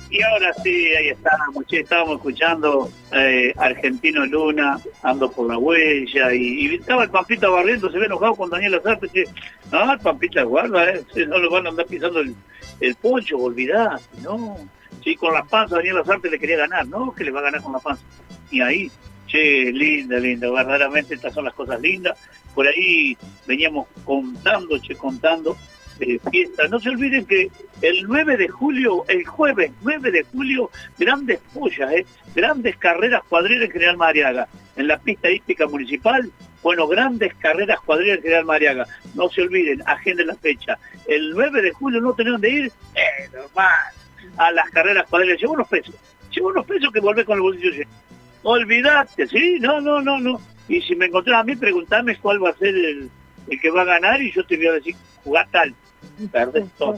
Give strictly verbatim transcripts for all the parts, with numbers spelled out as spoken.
Y ahora sí, ahí estábamos, che, estábamos escuchando eh, Argentino Luna, Ando por la Huella, y, y estaba el Pampita barriendo, se ve enojado con Daniel Lazarte, che, no, el Pampita guarda, eh, no lo van a andar pisando el, el poncho, olvidate, no, sí, con la panza Daniel Lazarte le quería ganar, no, que le va a ganar con la panza, y ahí, che, linda, linda, verdaderamente estas son las cosas lindas, por ahí veníamos contando, che, contando, Eh, fiesta. No se olviden que el nueve de julio, el jueves nueve de julio, grandes pollas, eh, grandes carreras cuadriles en General Madariaga, en la pista hípica municipal, bueno, grandes carreras cuadriles en General Madariaga. No se olviden, agenden la fecha. El nueve de julio no tenemos de ir, eh, normal, a las carreras cuadriles. Llevo unos pesos, llevo unos pesos que volvé con el bolsillo lleno. Olvídate, sí, no, no, no, no. Y si me encontrás a mí, preguntame cuál va a ser el, el que va a ganar y yo te voy a decir, jugá tal. Perdés todo.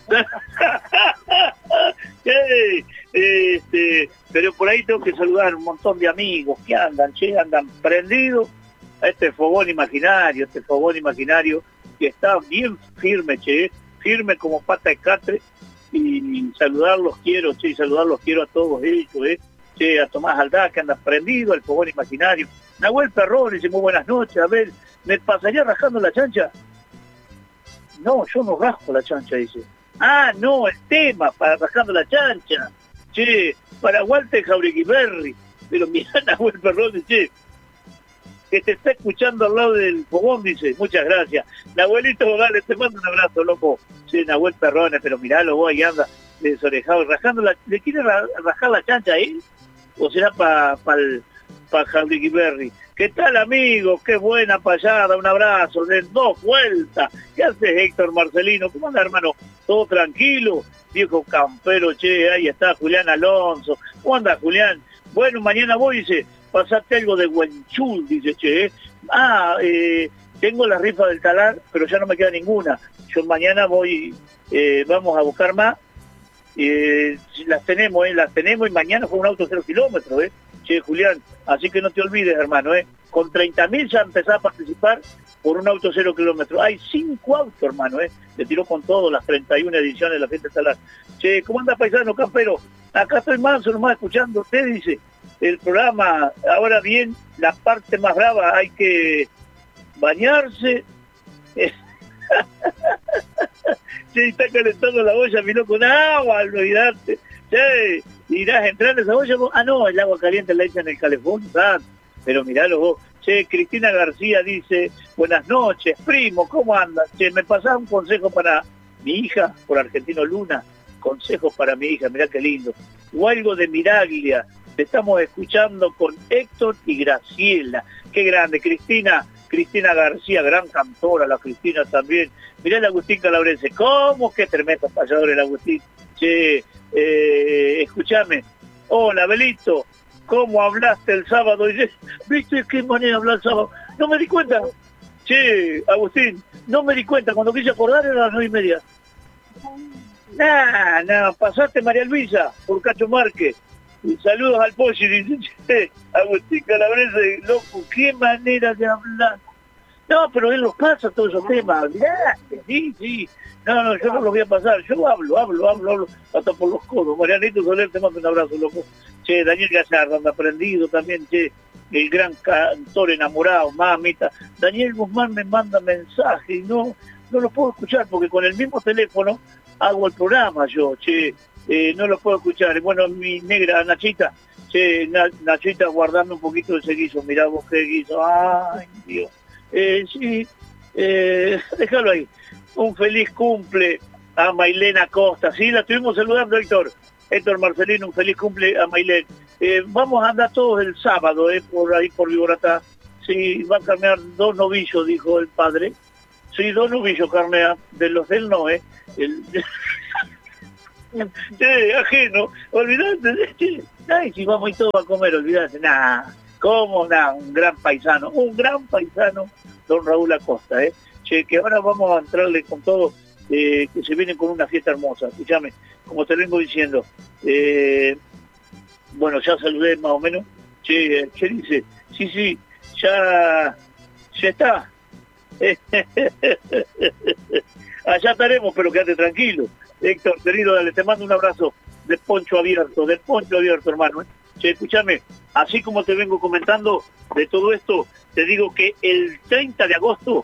hey, este, pero por ahí tengo que saludar un montón de amigos que andan, che, andan prendidos a este fogón imaginario, este fogón imaginario que está bien firme, che, firme como pata de catre, y saludarlos quiero, che, y saludarlos quiero a todos ellos, eh, che, a Tomás Aldá que anda prendido al fogón imaginario, Nahuel Perrón dice muy buenas noches, a ver, ¿me pasaría rajando la chancha? No, yo no rasco la chancha, dice. Ah, no, el tema, para rascando la chancha. Che, para Walter Jauregui. Pero mirá, Nahuel Perrón, dice, que te está escuchando al lado del fogón, dice. Muchas gracias. Nahuelito, dale, te mando un abrazo, loco. Sí, Nahuel Perrón, pero miralo vos, ahí anda desorejado, rajando la... ¿Le quiere rajar la chancha ahí? ¿O será para pa pa Jauregui? ¿Qué tal, amigo? Qué buena payada, un abrazo, de dos vueltas. ¿Qué haces, Héctor Marcelino? ¿Cómo anda, hermano? ¿Todo tranquilo? Viejo campero, che, ahí está Julián Alonso. ¿Cómo anda, Julián? Bueno, mañana voy, dice, pasate algo de Huenchul, dice, che. ¿eh? Ah, eh, tengo la rifa del talar, pero ya no me queda ninguna. Yo mañana voy, eh, vamos a buscar más. Eh, las tenemos, eh, las tenemos y mañana fue un auto cero kilómetros, eh. Che, Julián, así que no te olvides, hermano, ¿eh? Con treinta mil ya empezás a participar por un auto cero kilómetros. Hay cinco autos, hermano, ¿eh? Le tiró con todo las treinta y una ediciones de la fiesta estelar. Che, ¿cómo anda, paisano, campero? Acá estoy manso nomás escuchando. Usted dice, el programa, ahora bien, la parte más brava, hay que bañarse. Che, está calentando la olla, vino con agua, olvidarte. Che, irás a entrar en esa olla, vos? Ah, no, el agua caliente la echan en el calefón, ¿sabes? Pero miralo vos. Che, Cristina García dice, buenas noches, primo, ¿cómo andas? Che, me pasás un consejo para mi hija, por Argentino Luna, consejos para mi hija, mirá qué lindo. O algo de Miraglia, te estamos escuchando con Héctor y Graciela. Qué grande, Cristina, Cristina García, gran cantora, la Cristina también. Mirá el Agustín Calabrese, ¿cómo? Qué tremendo payador el Agustín. Che, Eh, escúchame, hola Belito, ¿cómo hablaste el sábado? Y ¿viste qué manera de hablar el sábado? No me di cuenta. Che, Agustín, no me di cuenta, cuando quise acordar era las nueve y media. Nah, nah, pasaste María Luisa, por Cacho Márquez. Y saludos al pollo y dice, che, Agustín Calabrese, loco, qué manera de hablar. No, pero él los pasa todos esos temas, mirá, sí, sí. No, no, yo no los voy a pasar, yo hablo, hablo, hablo, hablo, hasta por los codos. Marianito Soler, te mando un abrazo, loco. Che, Daniel Gallardo, anda aprendido también, che, el gran cantor enamorado, mamita. Daniel Guzmán me manda mensaje y no, no lo puedo escuchar, porque con el mismo teléfono hago el programa yo, che, eh, no lo puedo escuchar. Bueno, mi negra Nachita, che, Nachita guardando un poquito de ese guiso, mirá vos qué guiso, ay, Dios. Eh, sí, eh, déjalo ahí. Un feliz cumple a Mailena Costa. Sí, la estuvimos saludando, Héctor. Héctor Marcelino, un feliz cumple a Mailén. Eh, vamos a andar todos el sábado, eh, por ahí, por Viboratá. Sí, va a carnear dos novillos, dijo el padre. Sí, dos novillos carnea. De los del no, ¿eh? El... sí, ajeno. Olvidate. Sí. Ay, si vamos y todos a comer, olvidate. Nah, ¿cómo? Nah, un gran paisano. Un gran paisano, don Raúl Acosta, ¿eh? Che, que ahora vamos a entrarle con todo, eh, que se viene con una fiesta hermosa. Escuchame, como te vengo diciendo, eh, bueno, ya saludé más o menos. Che, che dice, sí, sí, ya, ya está. Allá estaremos, pero quédate tranquilo. Héctor, querido, dale, te mando un abrazo de poncho abierto, de poncho abierto, hermano. ¿eh? Che, escúchame, así como te vengo comentando de todo esto, te digo que el treinta de agosto,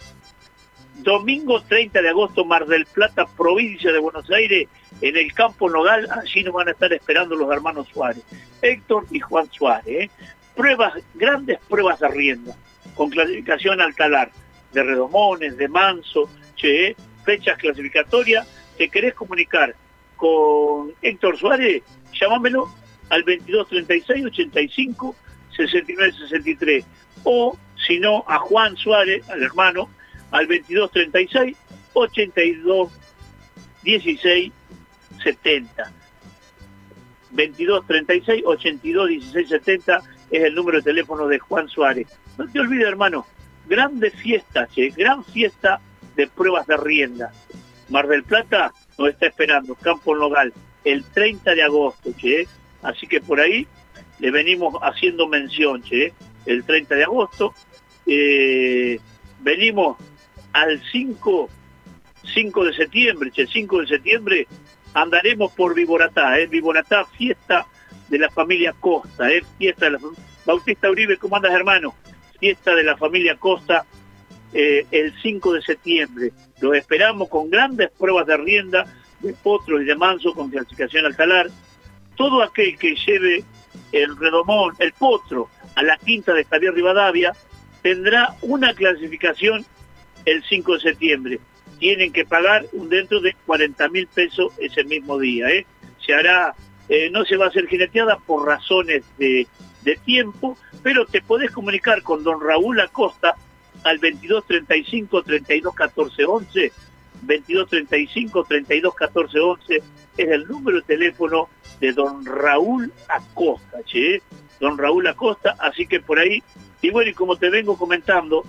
domingo treinta de agosto, Mar del Plata, provincia de Buenos Aires, en el Campo Nogal, allí nos van a estar esperando los hermanos Suárez, Héctor y Juan Suárez. ¿eh? Pruebas, grandes pruebas de rienda, con clasificación al talar, de redomones, de manso, che, fechas clasificatorias. ¿Te querés comunicar con Héctor Suárez? Llámamelo al veintidós treinta y seis ochenta y cinco sesenta y nueve sesenta y tres, o si no a Juan Suárez, al hermano, al veintidós treinta y seis ochenta y dos dieciséis setenta. veintidós treinta y seis ochenta y dos dieciséis setenta es el número de teléfono de Juan Suárez. No te olvides, hermano, grandes fiestas, che, gran fiesta de pruebas de rienda. Mar del Plata nos está esperando, Campo Nogal, el treinta de agosto, che. Así que por ahí le venimos haciendo mención, che, el treinta de agosto. Eh, venimos al cinco de septiembre, che, cinco de septiembre andaremos por Viboratá, eh, Viboratá, fiesta de la familia Costa, eh, fiesta de la Bautista Uribe, ¿cómo andas, hermano? Fiesta de la familia Costa, eh, el cinco de septiembre. Los esperamos con grandes pruebas de rienda, de potros y de manso, con clasificación al talar. Todo aquel que lleve el redomón, el potro, a la quinta de Javier Rivadavia, tendrá una clasificación el cinco de septiembre. Tienen que pagar un dentro de cuarenta mil pesos ese mismo día. ¿eh? Se hará, eh, no se va a hacer jineteada por razones de, de tiempo, pero te podés comunicar con don Raúl Acosta al veintidós treinta y cinco treinta y dos catorce once, veintidós treinta y cinco treinta y dos catorce once es el número de teléfono de don Raúl Acosta, che, don Raúl Acosta, así que por ahí, y bueno, y como te vengo comentando,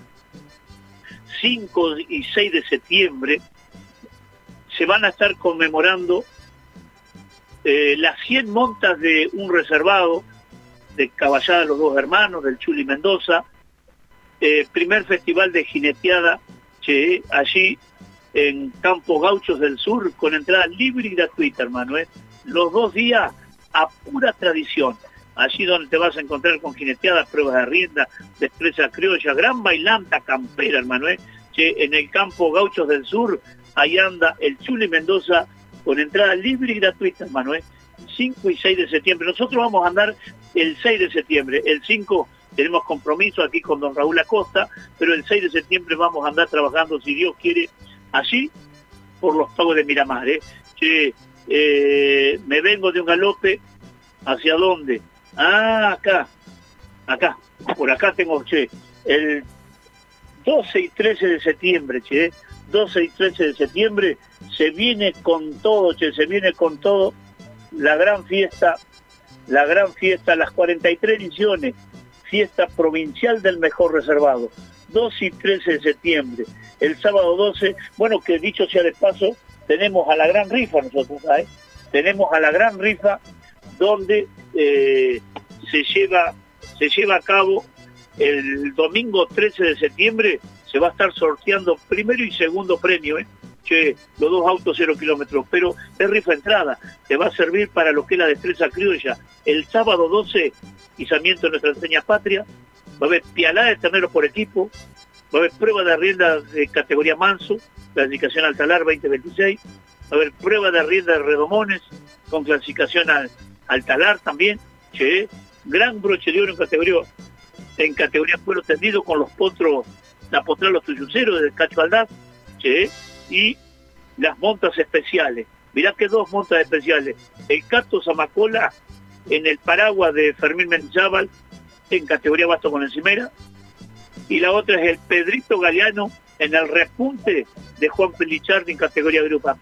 cinco y seis de septiembre se van a estar conmemorando eh, las cien montas de un reservado de Caballada Los Dos Hermanos, del Chuli Mendoza, eh, primer festival de jineteada, che, allí en Campos Gauchos del Sur, con entrada libre y gratuita, hermano, ¿eh? Los dos días a pura tradición, allí donde te vas a encontrar con jineteadas, pruebas de rienda, destreza criolla, gran bailanta campera, hermano, ¿eh? Che, en el Campo Gauchos del Sur, ahí anda el Chuli Mendoza, con entrada libre y gratuita, hermano, ¿eh? cinco y seis de septiembre, nosotros vamos a andar el seis de septiembre, el cinco tenemos compromiso aquí con don Raúl Acosta, pero el seis de septiembre vamos a andar trabajando, si Dios quiere, allí por los pagos de Miramar. ¿eh? Che, eh, me vengo de un galope, ¿hacia dónde? Ah, acá, acá, por acá tengo, che, el doce y trece de septiembre, che, doce y trece de septiembre, se viene con todo, che, se viene con todo, la gran fiesta, la gran fiesta, las cuarenta y tres ediciones, fiesta provincial del mejor reservado, doce y trece de septiembre, el sábado doce, bueno, que dicho sea de paso, tenemos a la gran rifa nosotros, ¿sabes? Tenemos a la gran rifa donde eh, se lleva se lleva a cabo el domingo trece de septiembre, se va a estar sorteando primero y segundo premio, ¿eh? Che, los dos autos cero kilómetros, pero es rifa entrada, te va a servir para lo que es la destreza criolla. El sábado doce, izamiento de nuestra enseña patria, va a haber pialada de ternero por equipo, va a haber prueba de rienda de categoría manso, clasificación al talar veinte veintiséis, va a haber prueba de rienda de redomones, con clasificación al, al talar también, che, gran broche de oro en categoría, en categoría cuero tendido con los potros, la potral los tuyuceros del Cacho Aldaz, che, y las montas especiales. Mirá que dos montas especiales, el Cato Zamacola en el paraguas de Fermín Mendizábal, en categoría basto con encimera, y la otra es el Pedrito Galeano en el repunte de Juan Pelichardi en categoría grupa.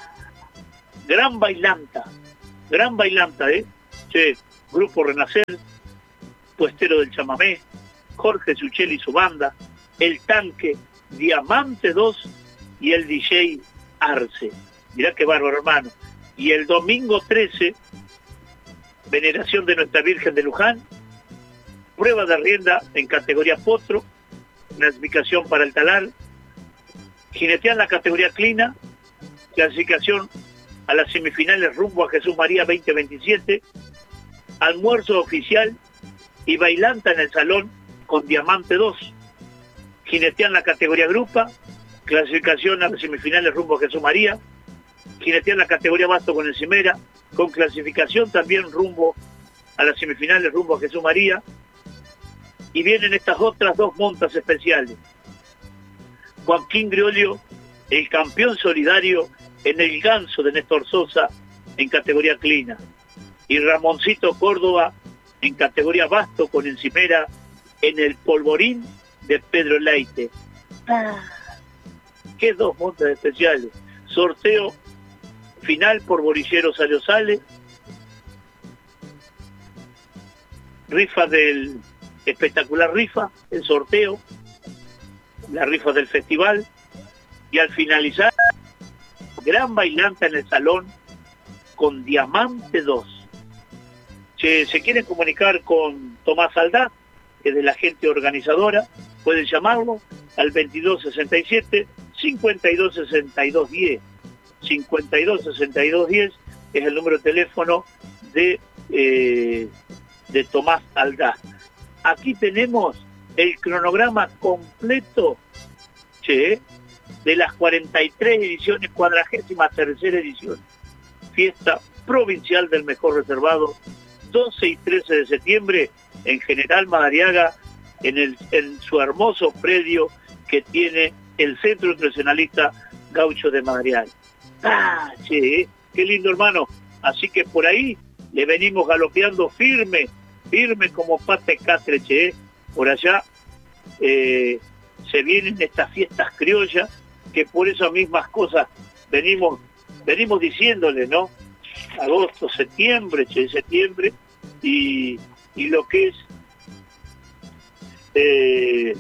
Gran bailanta, gran bailanta, ¿eh? Che, Grupo Renacer, Puestero del Chamamé, Jorge Sucheli y su banda, El Tanque, Diamante dos y el D J Arce. Mirá qué bárbaro, hermano. Y el domingo trece, veneración de Nuestra Virgen de Luján, prueba de rienda en categoría potro, clasificación para el talar, jinetean la categoría clina, clasificación a las semifinales rumbo a Jesús María veinte veintisiete, almuerzo oficial y bailanta en el salón con Diamante dos. Jinetean la categoría grupa, clasificación a las semifinales rumbo a Jesús María, jinetean la categoría basto con el Cimera, con clasificación también rumbo a las semifinales rumbo a Jesús María, y vienen estas otras dos montas especiales. Joaquín Griolio, el campeón solidario en el Ganso de Néstor Sosa en categoría clina, y Ramoncito Córdoba en categoría basto con encimera en el Polvorín de Pedro Leite. Ah, qué dos montas especiales. Sorteo final por Bolillero Salió Sale, rifa del espectacular rifa, el sorteo, la rifa del festival, y al finalizar, gran bailanta en el salón con Diamante dos. Si se quieren comunicar con Tomás Aldaz, que es de la gente organizadora, pueden llamarlo al veintidós sesenta y siete, cincuenta y dos sesenta y dos diez. cincuenta y dos sesenta y dos diez es el número de teléfono de, eh, de Tomás Aldaz. Aquí tenemos el cronograma completo, che, de las cuarenta y tres ediciones, cuadragésima tercera edición. Fiesta provincial del mejor reservado, doce y trece de septiembre, en General Madariaga, en, el, en su hermoso predio que tiene el Centro Nutricionalista Gaucho de Madariaga. Ah, che, qué lindo, hermano. Así que por ahí le venimos galopeando firme, firme como pate catre, che. Por allá eh, se vienen estas fiestas criollas, que por esas mismas cosas venimos venimos diciéndole, ¿no? Agosto, septiembre, che, septiembre, y, y lo que es eh,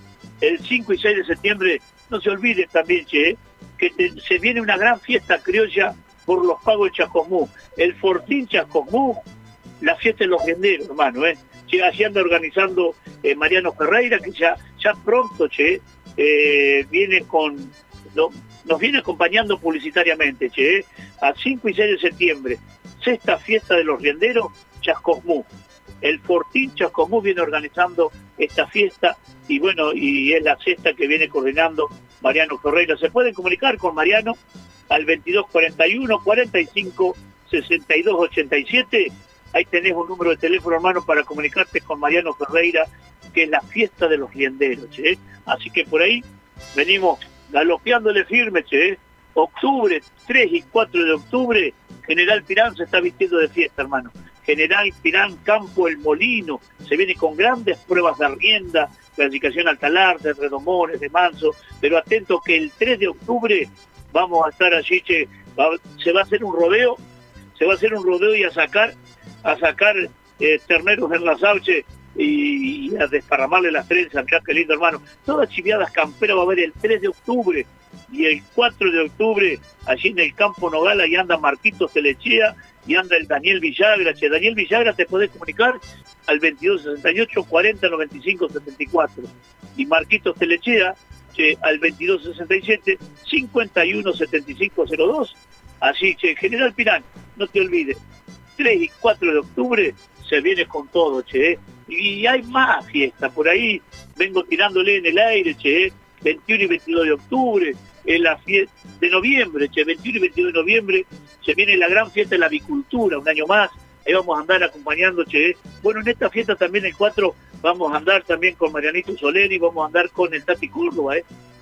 el cinco y seis de septiembre, no se olviden también, che, que te, se viene una gran fiesta criolla por los pagos de Chascomú, el Fortín Chascomú, la fiesta de los rienderos, hermano, ¿eh? Che, así anda organizando eh, Mariano Ferreira, que ya, ya pronto, che, eh, viene con, no, nos viene acompañando publicitariamente, che, a cinco y seis de septiembre, sexta fiesta de los rienderos, Chascomú. El Fortín Chascomú viene organizando esta fiesta, y bueno, y es la sexta que viene coordinando Mariano Ferreira. Se pueden comunicar con Mariano al veintidós cuarenta y uno, cuarenta y cinco, sesenta y dos ochenta y siete. Ahí tenés un número de teléfono, hermano, para comunicarte con Mariano Ferreira, que es la fiesta de los rienderos, che. Así que por ahí venimos galopeándole firme, che. Octubre, tres y cuatro de octubre, General Pirán se está vistiendo de fiesta, hermano. General Pirán Campo El Molino se viene con grandes pruebas de rienda, clasificación al talar, de redomores, de manso, pero atento que el tres de octubre vamos a estar allí, che, va, se va a hacer un rodeo, se va a hacer un rodeo y a sacar, a sacar eh, terneros en la sauche y, y a desparramarle las trenzas. Mirá qué lindo, hermano. Todas chiviadas camperas va a haber el tres de octubre y el cuatro de octubre allí en el Campo Nogala, y anda Marquitos Telechea y anda el Daniel Villagra. Che, Daniel Villagra te podés comunicar al veintidós sesenta y ocho, cuarenta noventa y cinco setenta y cuatro, y Marquitos Telechea, che, al veintidós sesenta y siete, cincuenta y uno setenta y cinco cero dos. Así, che, General Pirán, no te olvides, tres y cuatro de octubre se viene con todo, che, y hay más fiestas por ahí, vengo tirándole en el aire, che, veintiuno y veintidós de octubre, en la fiesta de noviembre, che, veintiuno y veintidós de noviembre, se viene la gran fiesta de la avicultura, un año más, ahí vamos a andar acompañando, che. Bueno, en esta fiesta también el cuatro vamos a andar también con Marianito Soleri, vamos a andar con el Tati Córdoba, eh.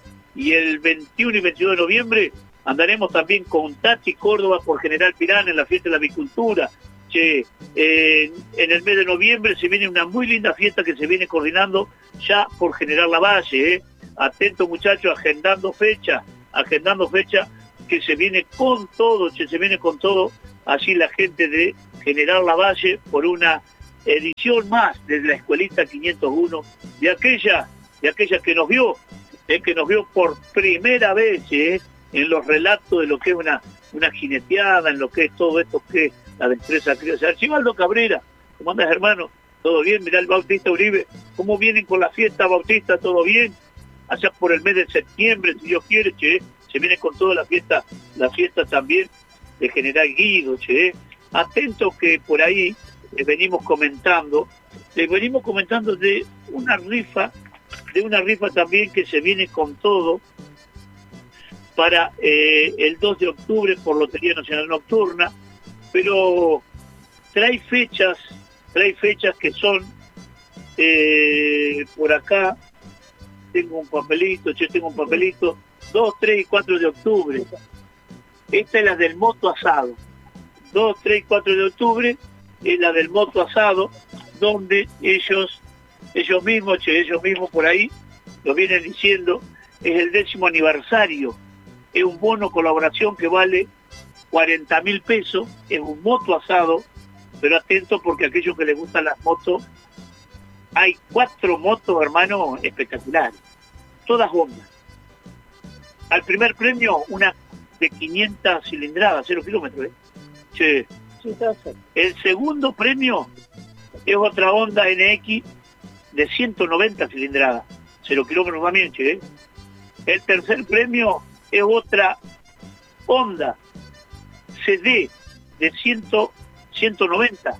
Y el veintiuno y veintidós de noviembre andaremos también con Tati Córdoba por General Pirán en la fiesta de la avicultura. Che, eh, en el mes de noviembre se viene una muy linda fiesta que se viene coordinando ya por General Lavalle, eh. Atento, muchachos, agendando fecha, agendando fecha, que se viene con todo, che, se viene con todo, así la gente de General Lavalle, por una edición más de la Escuelita quinientos uno, de aquella, de aquella que nos vio, eh, que nos vio por primera vez, eh, en los relatos de lo que es una, una jineteada, en lo que es todo esto que es la destreza criolla. Archibaldo Cabrera, ¿cómo andas, hermano? ¿Todo bien? Mirá el Bautista Uribe, ¿cómo vienen con la fiesta, Bautista? ¿Todo bien? Allá por el mes de septiembre, si Dios quiere, che, se viene con toda la fiesta, la fiesta también de General Guido, che. Atentos que por ahí les venimos comentando, les venimos comentando de una rifa, de una rifa también que se viene con todo para eh, el dos de octubre por Lotería Nacional Nocturna, pero trae fechas, trae fechas que son eh, por acá, tengo un papelito, yo tengo un papelito, dos, tres y cuatro de octubre. Esta es la del moto asado. dos, tres y cuatro de octubre es la del moto asado, donde ellos, ellos mismos, che, ellos mismos por ahí, lo vienen diciendo, es el décimo aniversario. Es un bono colaboración que vale cuarenta mil pesos, es un moto asado, pero atento porque a aquellos que les gustan las motos, hay cuatro motos, hermano, espectaculares, todas Honda. Al primer premio, una de quinientas cilindradas, cero kilómetros, ¿eh? Che. El segundo premio es otra Honda N X de ciento noventa cilindradas, cero kilómetros también, che, ¿eh? El tercer premio es otra Honda C D de ciento noventa,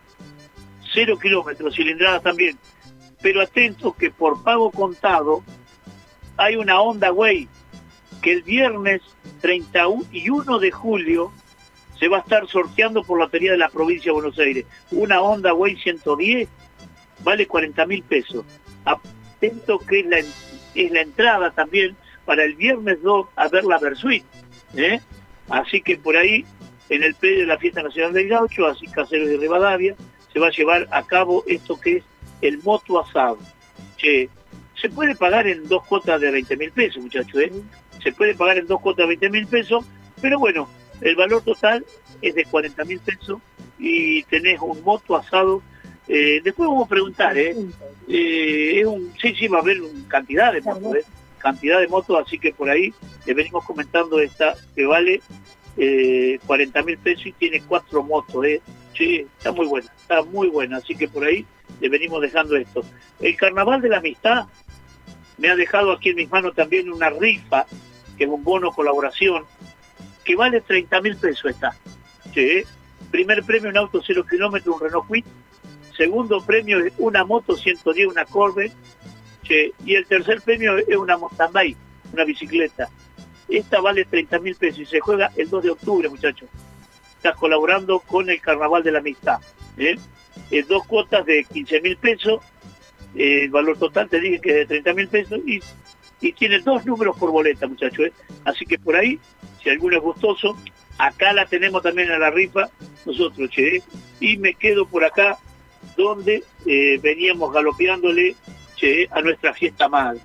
cero kilómetros, cilindradas también. Pero atentos que por pago contado hay una Honda Way que el viernes treinta y uno de julio se va a estar sorteando por la Lotería de la Provincia de Buenos Aires. Una Honda Way ciento diez vale cuarenta mil pesos. Atento que es la, es la entrada también para el viernes dos a ver la Versuit, ¿eh? Así que por ahí, en el predio de la Fiesta Nacional del Gaucho, así Caseros de Rivadavia, se va a llevar a cabo esto que es el moto asado. Che, se puede pagar en dos cuotas de veinte mil pesos, muchachos, ¿eh? Se puede pagar en dos cuotas de veinte mil pesos, pero bueno, el valor total es de cuarenta mil pesos y tenés un moto asado. Eh, después vamos a preguntar, ¿eh? eh es un, sí, sí, va a haber una cantidad de motos, ¿eh? Cantidad de motos, así que por ahí le venimos comentando esta que vale eh, cuarenta mil pesos y tiene cuatro motos, ¿eh? Sí, está muy buena, está muy buena, así que por ahí le venimos dejando esto. El Carnaval de la Amistad me ha dejado aquí en mis manos también una rifa, que es un bono colaboración, que vale treinta mil pesos está. Sí. Primer premio, un auto cero kilómetros, un Renault Kwid. Segundo premio es una moto ciento diez, una Corvette. Sí. Y el tercer premio es una mountain bike, una bicicleta. Esta vale treinta mil pesos y se juega el dos de octubre, muchachos. Estás colaborando con el Carnaval de la Amistad. ¿eh? Eh, dos cuotas de quince mil pesos. Eh, el valor total te dije que es de treinta mil pesos y, y tiene dos números por boleta, muchachos. ¿eh? Así que por ahí, si alguno es gustoso, acá la tenemos también a la rifa, nosotros, che. ¿eh? Y me quedo por acá donde eh, veníamos galopeándole, che, a nuestra fiesta madre.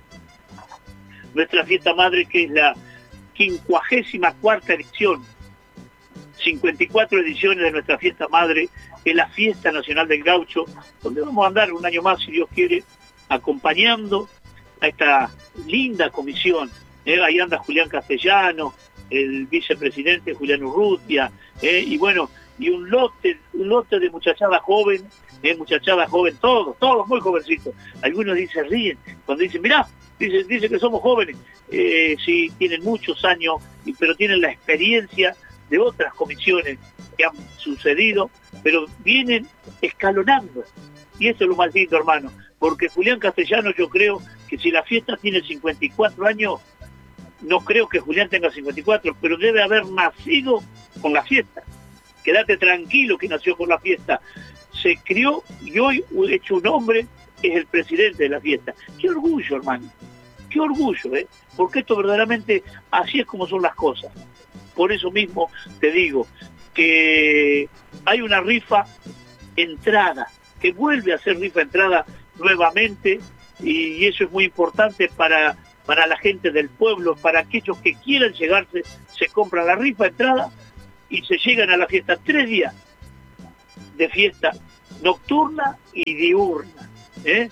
Nuestra fiesta madre que es la quincuagésima cuarta edición, cincuenta y cuatro ediciones de nuestra fiesta madre, es la Fiesta Nacional del Gaucho, donde vamos a andar un año más, si Dios quiere, acompañando a esta linda comisión. ¿eh? Ahí anda Julián Castellano, el vicepresidente Julián Urrutia, ¿eh? y bueno, y un lote, un lote de muchachada joven, ¿eh? muchachada joven, todos, todos muy jovencitos. Algunos dicen, ríen, cuando dicen, mirá, dicen, dicen que somos jóvenes, eh, sí, tienen muchos años, pero tienen la experiencia de otras comisiones que han sucedido, pero vienen escalonando. Y eso es lo más lindo, hermano, porque Julián Castellano, yo creo que si la fiesta tiene cincuenta y cuatro años, no creo que Julián tenga cincuenta y cuatro, pero debe haber nacido con la fiesta. Quédate tranquilo que nació con la fiesta. Se crió y hoy, hecho un hombre, es el presidente de la fiesta. Qué orgullo, hermano. Qué orgullo, ¿eh? Porque esto verdaderamente, así es como son las cosas. Por eso mismo te digo que hay una rifa entrada, que vuelve a ser rifa entrada nuevamente, y eso es muy importante para, para la gente del pueblo, para aquellos que quieran llegarse, se compran la rifa entrada y se llegan a la fiesta. Tres días de fiesta nocturna y diurna, ¿eh?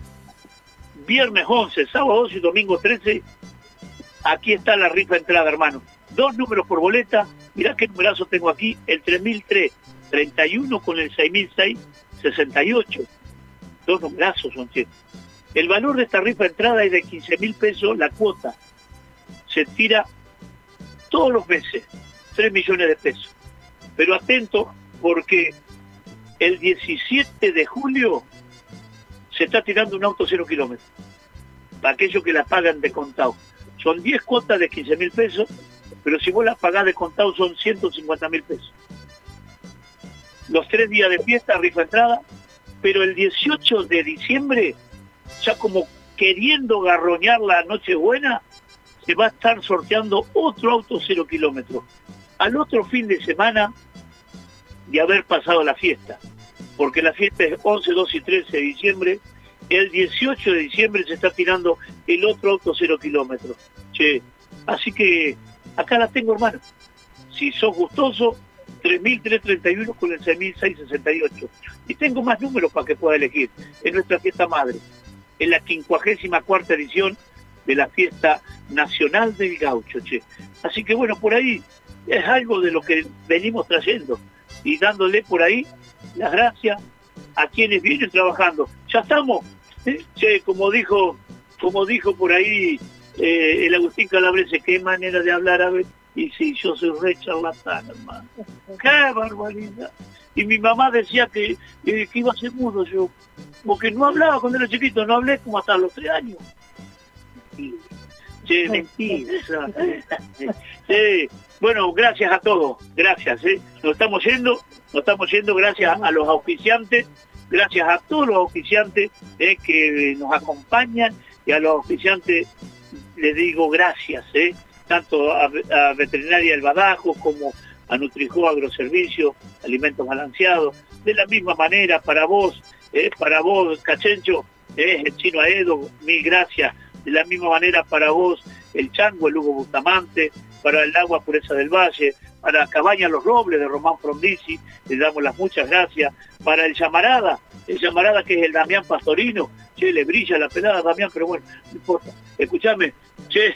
Viernes once, sábado doce y domingo trece, aquí está la rifa entrada, hermano. Dos números por boleta, mirá qué numerazo tengo aquí, el tres mil tres, treinta y uno con el seis mil seis, sesenta y ocho. Dos numerazos son ciertos. El valor de esta rifa entrada es de quince mil pesos la cuota. Se tira todos los meses, tres millones de pesos. Pero atento, porque el diecisiete de julio se está tirando un auto cero kilómetros, para aquellos que la pagan de contado. Son diez cuotas de quince mil pesos, pero si vos las pagás de contado son ciento cincuenta mil pesos. Los tres días de fiesta, rifa entrada, pero el dieciocho de diciembre, ya como queriendo garroñar la Nochebuena, se va a estar sorteando otro auto cero kilómetros. Al otro fin de semana de haber pasado la fiesta, porque la fiesta es once, doce y trece de diciembre, el dieciocho de diciembre se está tirando el otro auto cero kilómetros. Che, así que acá la tengo, hermano. Si sos gustoso, tres mil trescientos treinta y uno con el seis mil seiscientos sesenta y ocho. Y tengo más números para que pueda elegir. Es nuestra fiesta madre. Es la quincuagésima cuarta edición de la fiesta nacional del gaucho, che. Así que bueno, por ahí es algo de lo que venimos trayendo y dándole por ahí las gracias a quienes vienen trabajando. Ya estamos, ¿eh? Che, como dijo, como dijo por ahí eh, el Agustín Calabrese, qué manera de hablar, a ver, y si yo soy re charlatán, hermano. ¡Qué barbaridad! Y mi mamá decía que, eh, que iba a ser mudo yo, porque no hablaba cuando era chiquito, no hablé como hasta los tres años. Che, mentira. Sí. Bueno, gracias a todos, gracias. ¿eh? Nos estamos yendo, nos estamos yendo gracias a los auspiciantes, gracias a todos los auspiciantes eh, que nos acompañan, y a los auspiciantes les digo gracias, ¿eh? tanto a, a Veterinaria del Badajo como a Nutrijó Agroservicio, Alimentos Balanceados. De la misma manera para vos, eh, para vos Cachencho, eh, el Chino Aedo, mil gracias. De la misma manera para vos el Chango, el Hugo Bustamante, para el Agua Pureza del Valle, para Cabaña Los Robles de Román Frondizi, le damos las muchas gracias. Para el Llamarada, el Llamarada que es el Damián Pastorino, che, le brilla la pelada Damián, pero bueno, no importa. Escuchame, che,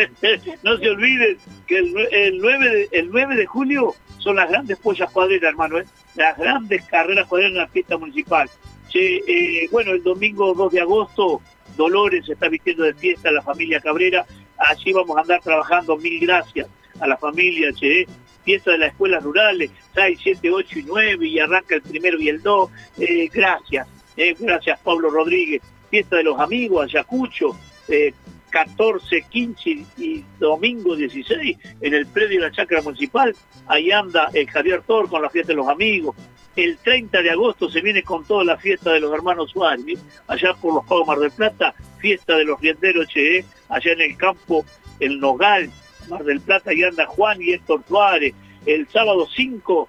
no se olviden que el, el, nueve de, el nueve de julio son las grandes pollas cuadreras, hermano, ¿eh? Las grandes carreras cuadreras en la fiesta municipal. Che, eh, bueno, el domingo dos de agosto, Dolores se está vistiendo de fiesta, la familia Cabrera, allí vamos a andar trabajando, mil gracias a la familia, che, fiesta de las escuelas rurales, seis, siete, ocho y nueve, y arranca el primero y el dos, eh, gracias, eh, gracias Pablo Rodríguez, fiesta de los amigos, Ayacucho, eh, catorce, quince y domingo dieciséis, en el predio de la Chacra Municipal, ahí anda el Javier Tor con la fiesta de los amigos. El treinta de agosto se viene con toda la fiesta de los hermanos Suárez, ¿eh? allá por los Pagos Mar del Plata, fiesta de los rienderos, che, ¿eh? allá en el campo, el Nogal, Mar del Plata, y anda Juan y Héctor Suárez. El sábado cinco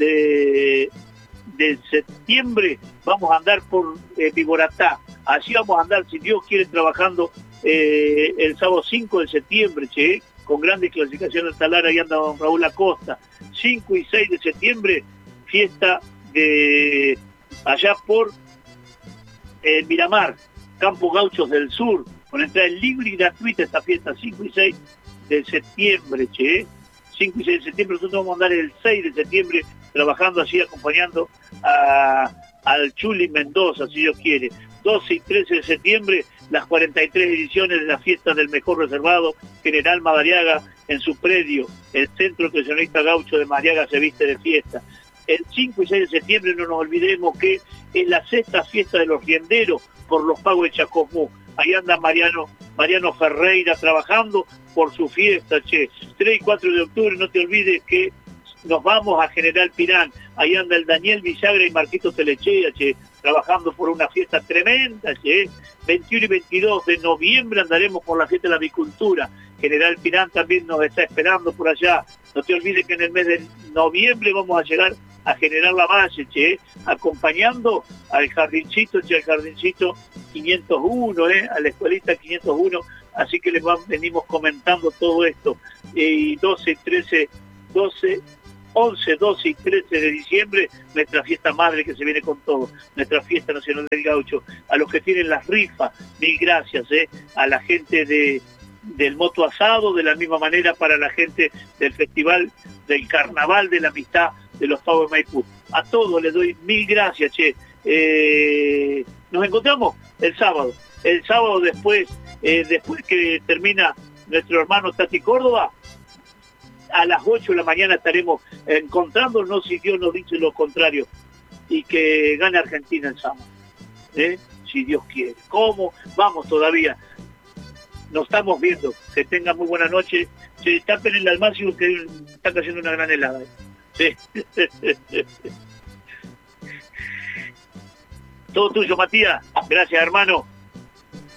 de, de septiembre vamos a andar por eh, Viboratá, allí vamos a andar, si Dios quiere, trabajando eh, el sábado cinco de septiembre, che, ¿eh? con grandes clasificaciones al talar, ahí anda don Raúl Acosta. cinco y seis de septiembre, fiesta de allá por eh, Miramar, Campos Gauchos del Sur, con entrada libre y gratuita esta fiesta, cinco y seis de septiembre, che, cinco y seis de septiembre, nosotros vamos a andar el seis de septiembre trabajando así, acompañando a, al Chuli Mendoza, si Dios quiere. doce y trece de septiembre, las cuarenta y tres ediciones de la fiesta del mejor reservado, General Madariaga, en su predio, el Centro Creacionista Gaucho de Madariaga se viste de fiesta. El cinco y seis de septiembre no nos olvidemos que es la sexta fiesta de los rienderos por los Pagos de Chacomú. Ahí anda Mariano, Mariano Ferreira trabajando por su fiesta, che. tres y cuatro de octubre, no te olvides que nos vamos a General Pirán. Ahí anda el Daniel Villagra y Marquito Telechea, che, trabajando por una fiesta tremenda, che. veintiuno y veintidós de noviembre andaremos por la fiesta de la avicultura. General Pirán también nos está esperando por allá. No te olvides que en el mes de noviembre vamos a llegar a General Lavalle, che, acompañando al jardincito, che, al jardincito quinientos uno, eh, a la escuelita quinientos uno, así que les van, venimos comentando todo esto. Y doce, trece, doce, once, doce y trece de diciembre, nuestra fiesta madre que se viene con todo, nuestra fiesta nacional del gaucho. A los que tienen las rifas, mil gracias, eh, a la gente de del Moto Asado, de la misma manera para la gente del Festival del Carnaval de la Amistad de los Pagos de Maipú. A todos les doy mil gracias, che. Eh, nos encontramos el sábado. El sábado después, eh, después que termina nuestro hermano Tati Córdoba, a las ocho de la mañana estaremos encontrándonos, si Dios nos dice lo contrario, y que gane Argentina el sábado, ¿eh? Si Dios quiere. ¿Cómo? Vamos todavía. Nos estamos viendo. Que tengan muy buena noche. Se tapen el almacio que está cayendo una gran helada. ¿Sí? Todo tuyo, Matías. Gracias, hermano.